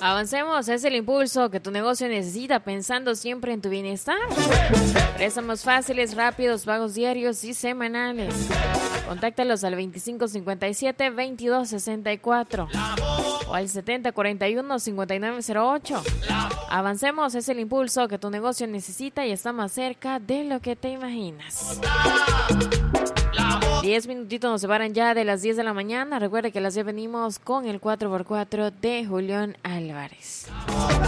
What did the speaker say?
Avancemos, es el impulso que tu negocio necesita pensando siempre en tu bienestar. Préstamos fáciles, rápidos, pagos diarios y semanales. Contáctalos al 2557-2264 o al 7041-5908. Avancemos, es el impulso que tu negocio necesita y está más cerca de lo que te imaginas. 10 minutitos nos separan ya de las 10 de la mañana. Recuerde que las 10 venimos con el 4x4 de Julián Álvarez.